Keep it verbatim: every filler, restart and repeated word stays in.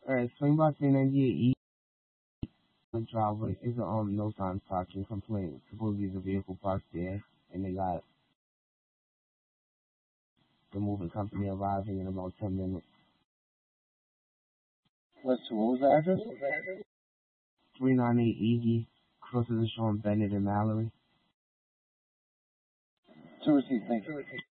Alright, swing by three ninety-eight East the driveway is a um no sign parking complaint. Supposedly the vehicle parked there and they got the moving company arriving in about ten minutes. What's what was the address? three ninety-eight Easy, closer to Sean Bennett and Mallory. To receive, thank you.